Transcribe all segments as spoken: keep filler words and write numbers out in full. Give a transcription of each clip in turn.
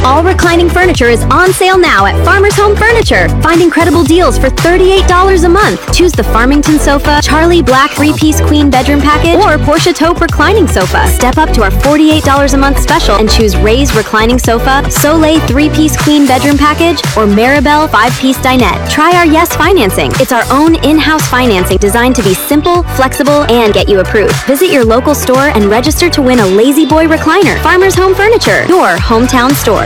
All reclining furniture is on sale now at Farmer's Home Furniture. Find incredible deals for thirty-eight dollars a month. Choose the Farmington sofa, Charlie Black three-piece queen bedroom package, or Portia Taupe reclining sofa. Step up to our forty-eight dollars a month special and choose Ray's reclining sofa, Soleil three-piece queen bedroom package, or Maribel five-piece dinette. Try our Yes financing. It's our own in-house financing designed to be simple, flexible, and get you approved. Visit your local store and register to win a Lazy Boy recliner. Farmer's Home Furniture, your hometown store.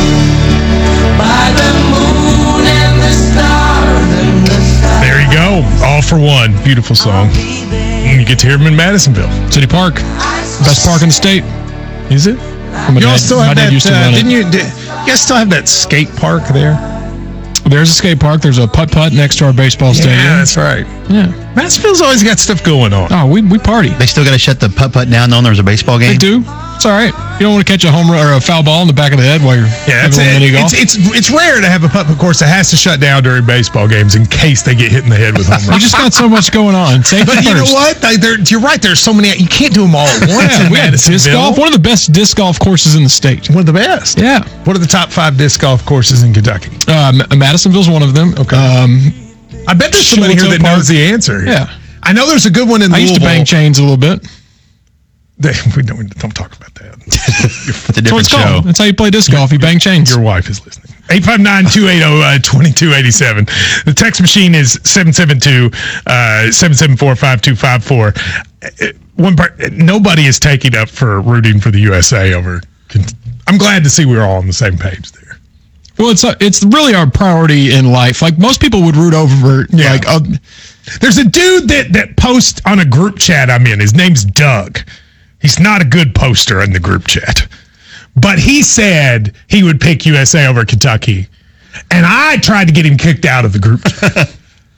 By the moon and the stars and the stars. There you go. All for one. Beautiful song. And you get to hear them in Madisonville. City Park. Best park in the state. Is it? My You all dad- still my have dad that, used to uh, run it. didn't you, did, you guys still have that skate park there? There's a skate park. There's a putt-putt next to our baseball stadium. Yeah, that's right. Yeah. Madisonville's always got stuff going on. Oh, we, we party. They still got to shut the putt-putt down knowing there's a baseball game? They do. It's all right. You don't want to catch a home run or a foul ball in the back of the head while you're Yeah, having it's, a little mini golf. it's, it's, it's rare to have a putt-putt course that has to shut down during baseball games in case they get hit in the head with home We runs. just got so much going on. Safety But you know first. what? Like, there- you're right. There's so many. You can't do them all at once Yeah, in we had disc Madisonville. golf. One of the best disc golf courses in the state. One of the best. Yeah. What are the top five disc golf courses in Kentucky? Uh, M- Madisonville's one of them. Okay. Um, I bet there's somebody here that Shiloh Park. knows the answer. Yeah. I know there's a good one in I used to Louisville. bang chains a little bit. They, we don't, don't talk about that. It's a That's what different it's show. called. That's how you play disc golf. You bang chains. Your wife is listening. eight five nine, two eight zero, two two eight seven. The text machine is seven seven two, seven seven four, five two five four. One part, nobody is taking up for rooting for the U S A over. I'm glad to see we're all on the same page there. Well, it's uh, it's really our priority in life. Like most people would root over, Yeah. like uh, There's a dude that, that posts on a group chat I'm in. His name's Doug. He's not a good poster in the group chat. But he said he would pick U S A over Kentucky. And I tried to get him kicked out of the group chat.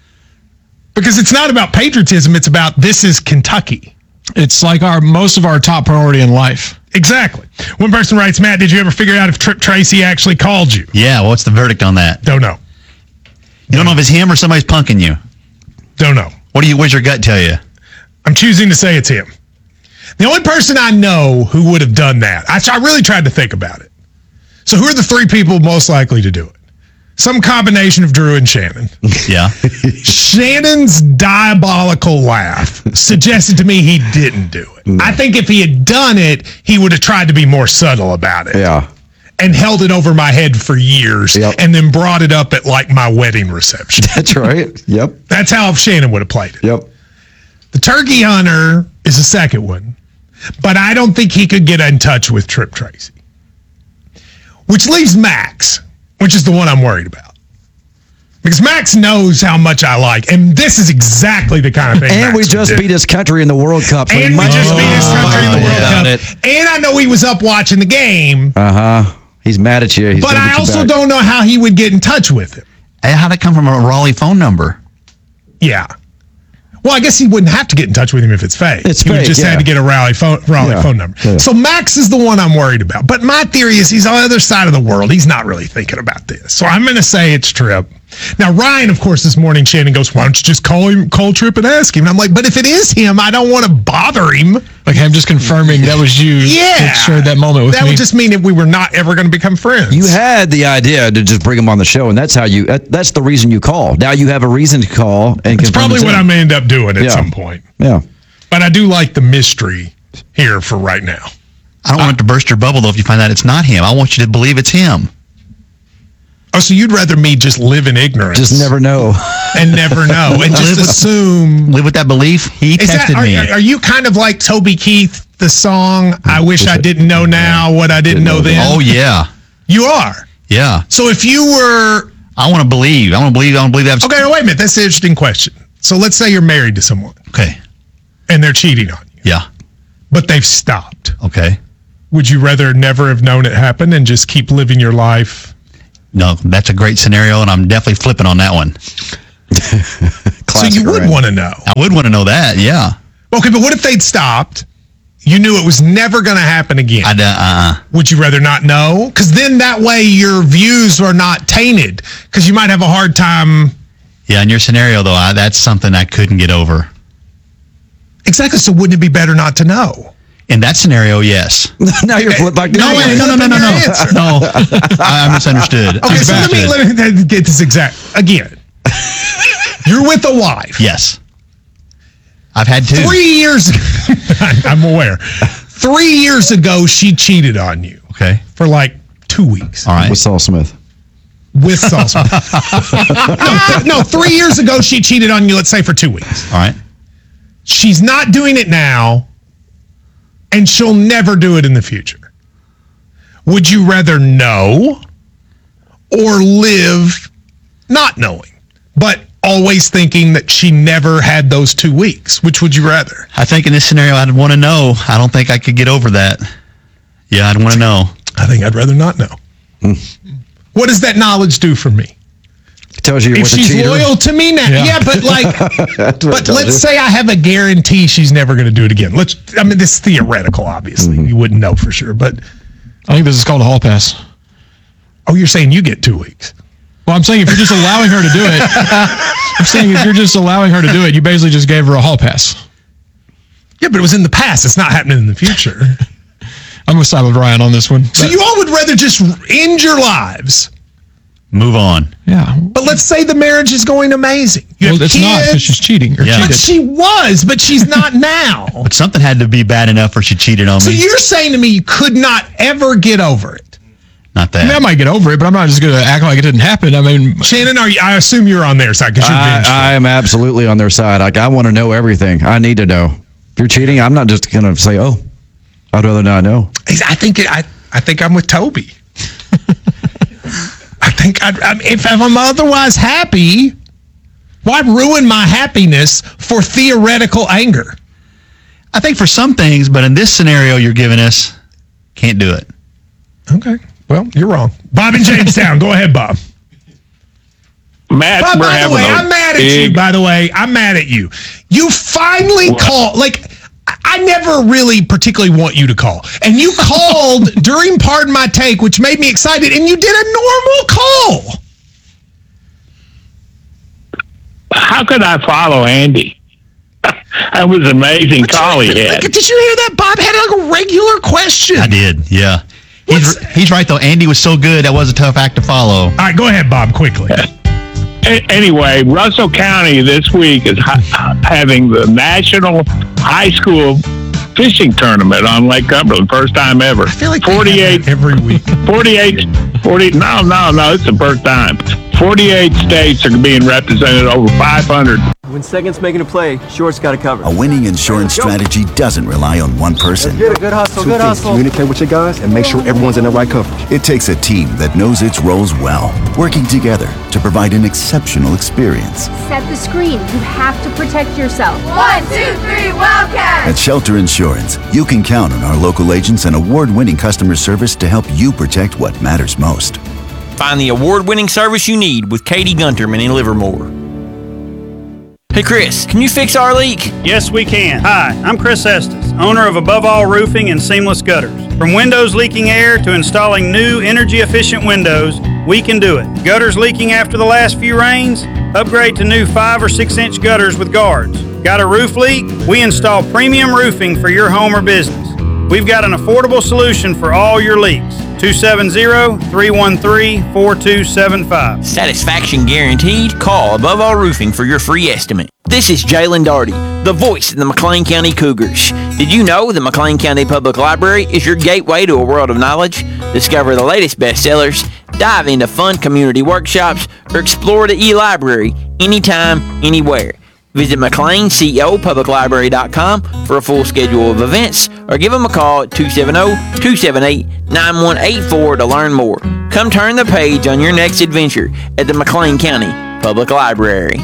Because it's not about patriotism. It's about this is Kentucky. it's like our most of our top priority in life. Exactly. One person writes, Matt, did you ever figure out if Trip Tracy actually called you? Yeah, what's the verdict on that? Don't know. You don't know if it's him or somebody's punking you. Don't know. What do you? What's your gut tell you? I'm choosing to say it's him. The only person I know who would have done that, I, I really tried to think about it. So who are the three people most likely to do it? Some combination of Drew and Shannon. Yeah. Shannon's diabolical laugh suggested to me he didn't do it. No. I think if he had done it, he would have tried to be more subtle about it. Yeah. And held it over my head for years Yep. and then brought it up at like my wedding reception. That's right. Yep. That's how Shannon would have played it. Yep. The turkey hunter is the second one, but I don't think he could get in touch with Trip Tracy. Which leaves Max, which is the one I'm worried about. Because Max knows how much I like, and this is exactly the kind of thing And Max we would just do. beat his country in the World Cup. So And we just beat his country in the Oh, World yeah. Cup. And I know he was up watching the game, Uh huh. He's mad at you. He's but gonna I get you also back. don't know how he would get in touch with him. Hey, how'd it come from a Raleigh phone number? Yeah. Well, I guess he wouldn't have to get in touch with him if it's fake. It's he would fake, just yeah. had to get a Raleigh phone, Raleigh Yeah, phone number. yeah. So Max is the one I'm worried about. But my theory is he's on the other side of the world. He's not really thinking about this. So I'm going to say it's Trip. Now, Ryan, of course, this morning, Shannon goes, why don't you just call him, call Trip and ask him? And I'm like, but if it is him, I don't want to bother him. Like I'm just confirming that was you Yeah. that shared that moment with that me. would just mean that we were not ever going to become friends. You had the idea to just bring him on the show, and that's how you. That, that's the reason you call. Now you have a reason to call, and It's confirm probably it's what him. I'm going to end up doing at Yeah. some point. Yeah. But I do like the mystery here for right now. I don't want it to burst your bubble, though, if you find out it's not him. I want you to believe it's him. Oh, so you'd rather me just live in ignorance? Just never know. And never know. And just Live with- assume. Live with that belief. He Is tested that, are, me. are you kind of like Toby Keith, the song, I Wish I Didn't Know Now What I Didn't Know Then? Oh, yeah. You are. Yeah. So if you were. I want to believe. I want to believe. I want to believe that. Okay, no, wait a minute. That's an interesting question. So let's say you're married to someone Okay. and they're cheating on you, Yeah. but they've stopped. Okay. Would you rather never have known it happened and just keep living your life? No, that's a great scenario, and I'm definitely flipping on that one. So you would want to know. I would want to know that. Yeah. Okay, but what if they'd stopped? You knew it was never going to happen again. I, uh, Would you rather not know? Because then that way your views are not tainted. Because you might have a hard time. yeah, in your scenario, though, I, that's something I couldn't get over. Exactly. So wouldn't it be better not to know? In that scenario, yes. Now you're flip back. No, wait, no, no, no, no, no. Answer. No, I I misunderstood. Okay, so let me, let me get this exact. Again, you're with a wife. Yes. I've had two. Three years, I'm aware. Three years ago, she cheated on you Okay. for like two weeks. All right. With Saul Smith. With Saul Smith. no, no, three years ago, she cheated on you, let's say, for two weeks. All right. She's not doing it now, and she'll never do it in the future. Would you rather know or live not knowing, but always thinking that she never had those two weeks? Which would you rather? I think in this scenario, I'd want to know. I don't think I could get over that. Yeah, I'd want to know. I think I'd rather not know. Mm. What does that knowledge do for me? It tells you you're If with a she's cheater. loyal to me now, yeah, Yeah. but like, That's what it but tells let's you. say I have a guarantee she's never going to do it again. Let's, I mean, this is theoretical, obviously. Mm-hmm. You wouldn't know for sure, but I think this is called a hall pass. oh, you're saying you get two weeks. Well, I'm saying if you're just allowing her to do it, I'm saying if you're just allowing her to do it, you basically just gave her a hall pass. Yeah, but it was in the past. It's not happening in the future. I'm with side with Ryan on this one. So you all would rather just end your lives. Move on. Yeah. But let's say the marriage is going amazing. You Well, have it's not because kids, she's cheating or Yeah. but cheated. she was, but she's not now. But something had to be bad enough where she cheated on So me. you're saying to me you could not ever get over it. Not I mean, I that. might get over it, but I'm not just going to act like it didn't happen. I mean, Shannon, are you, I assume you're on their side because you're I, vengeful. I am absolutely on their side. Like, I want to know everything. I need to know. If you're cheating, I'm not just going to say, oh, I'd rather not know. I think I, I think I'm with Toby. I think I'd, I'm, if I'm otherwise happy, why ruin my happiness for theoretical anger? I think for some things, but in this scenario you're giving us, can't do it. Okay. Well, you're wrong. Bob in Jamestown. Go ahead, Bob. Matt, Bob, we're by the having way, a I'm mad at big, you, by the way. I'm mad at you. You finally called, like, I- I never really particularly want you to call. And you called during Pardon My Take, which made me excited, and you did a normal call. How could I follow Andy? That was an amazing call he had. Like, did you hear that? Bob had like a regular question. I did, yeah. He's, What's- he's right, though. Andy was so good, that was a tough act to follow. All right, go ahead, Bob, quickly. A- Anyway, Russell County this week is ha- having the National High School Fishing Tournament on Lake Cumberland, first time ever. I feel like they have forty-eight, that every week. forty-eight, forty, no, no, no, it's the first time. forty-eight states are being represented, over five hundred. When second's making a play, short's got to cover. A winning insurance strategy doesn't rely on one person. Get a good hustle, Two good things. hustle. Communicate with your guys and make sure everyone's in the right coverage. It takes a team that knows its roles well, working together to provide an exceptional experience. Set the screen. You have to protect yourself. One, two, three, Wildcat! At Shelter Insurance, you can count on our local agents and award-winning customer service to help you protect what matters most. Find the award-winning service you need with Katie Gunterman in Livermore. Hey Chris, can you fix our leak? Yes, we can. Hi, I'm Chris Estes, owner of Above All Roofing and Seamless Gutters. From windows leaking air to installing new energy-efficient windows, we can do it. Gutters leaking after the last few rains? Upgrade to new five or six inch gutters with guards. Got a roof leak? We install premium roofing for your home or business. We've got an affordable solution for all your leaks. two seven zero, three one three, four two seven five. Satisfaction guaranteed. Call Above All Roofing for your free estimate. This is Jalen Darty, the voice of the McLean County Cougars. Did you know the McLean County Public Library is your gateway to a world of knowledge? Discover the latest bestsellers, dive into fun community workshops, or explore the e-library anytime, anywhere. Visit McLean Co Public Library dot com for a full schedule of events, or give them a call at two seven zero, two seven eight, nine one eight four to learn more. Come turn the page on your next adventure at the McLean County Public Library.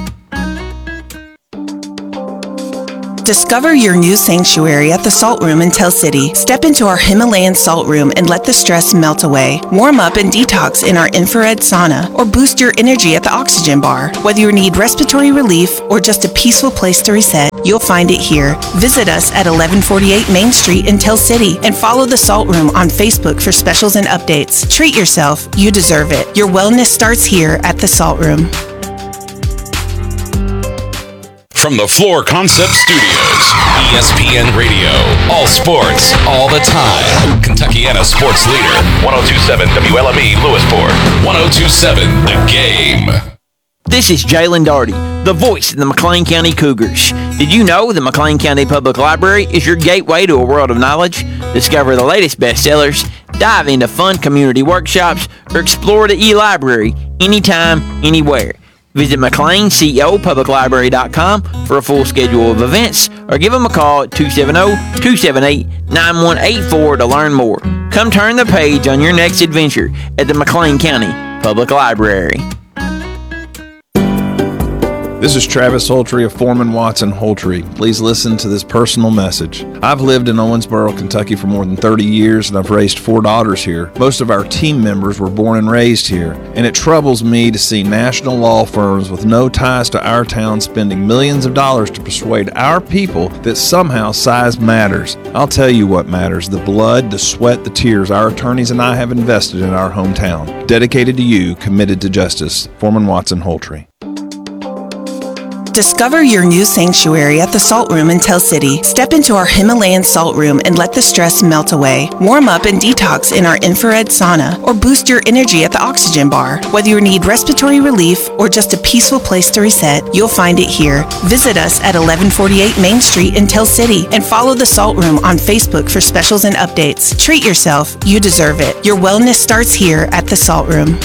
Discover your new sanctuary at the Salt Room in Tell City. Step into our Himalayan salt room and let the stress melt away. Warm up and detox in our infrared sauna, or boost your energy at the Oxygen Bar. Whether you need respiratory relief or just a peaceful place to reset, you'll find it here. Visit us at eleven forty-eight Main Street in Tell City and follow the Salt Room on Facebook for specials and updates. Treat yourself. You deserve it. Your wellness starts here at the Salt Room. From the Floor Concept Studios, E S P N Radio. All sports, all the time. Kentuckiana sports leader. ten twenty-seven W L M E Lewisport. ten twenty-seven The Game. This is Jalen Darty, the voice of the McLean County Cougars. Did you know the McLean County Public Library is your gateway to a world of knowledge? Discover the latest bestsellers, dive into fun community workshops, or explore the e-library anytime, anywhere. Visit mclean co public library dot com for a full schedule of events, or give them a call at two seven zero, two seven eight, nine one eight four to learn more. Come turn the page on your next adventure at the McLean County Public Library. This is Travis Holtry of Foreman Watson Holtry. Please listen to this personal message. I've lived in Owensboro, Kentucky for more than thirty years, and I've raised four daughters here. Most of our team members were born and raised here, and it troubles me to see national law firms with no ties to our town spending millions of dollars to persuade our people that somehow size matters. I'll tell you what matters: the blood, the sweat, the tears our attorneys and I have invested in our hometown. Dedicated to you, committed to justice. Foreman Watson Holtry. Discover your new sanctuary at the Salt Room in Tell City. Step into our Himalayan Salt Room and let the stress melt away. Warm up and detox in our infrared sauna, or boost your energy at the Oxygen Bar. Whether you need respiratory relief or just a peaceful place to reset, you'll find it here. Visit us at eleven forty-eight Main Street in Tell City and follow the Salt Room on Facebook for specials and updates. Treat yourself. You deserve it. Your wellness starts here at the Salt Room.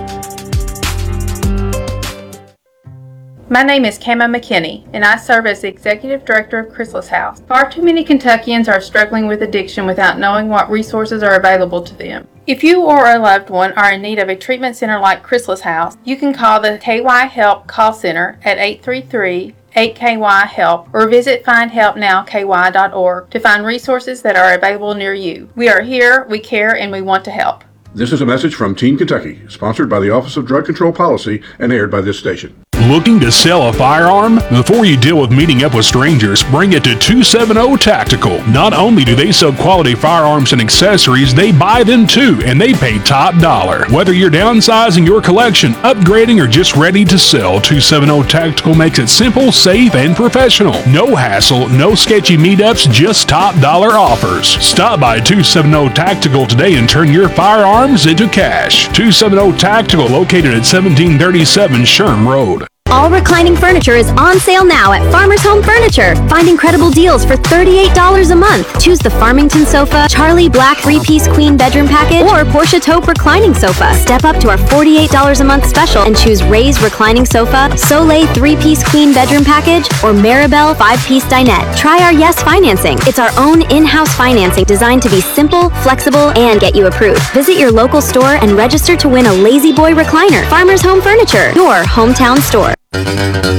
My name is Kama McKinney, and I serve as the Executive Director of Chrysalis House. Far too many Kentuckians are struggling with addiction without knowing what resources are available to them. If you or a loved one are in need of a treatment center like Chrysalis House, you can call the K Y Help call center at eight three three, eight K Y HELP or visit find help now K Y dot org to find resources that are available near you. We are here, we care, and we want to help. This is a message from Teen Kentucky, sponsored by the Office of Drug Control Policy and aired by this station. Looking to sell a firearm? Before you deal with meeting up with strangers, bring it to two seventy Tactical. Not only do they sell quality firearms and accessories, they buy them too, and they pay top dollar. Whether you're downsizing your collection, upgrading, or just ready to sell, two seventy Tactical makes it simple, safe, and professional. No hassle, no sketchy meetups, just top dollar offers. Stop by two seventy Tactical today and turn your firearms into cash. two seventy Tactical, located at seventeen thirty-seven Sherm Road. All reclining furniture is on sale now at Farmers Home Furniture. Find incredible deals for thirty-eight dollars a month. Choose the Farmington sofa, Charlie Black three-piece queen bedroom package, or Porsche taupe reclining sofa. Step up to our forty-eight dollars a month special and choose Ray's reclining sofa, Soleil three-piece queen bedroom package, or Maribel five-piece dinette. Try our Yes financing. It's our own in-house financing designed to be simple, flexible, and get you approved. Visit your local store and register to win a Lazy Boy recliner. Farmers Home Furniture, your hometown store.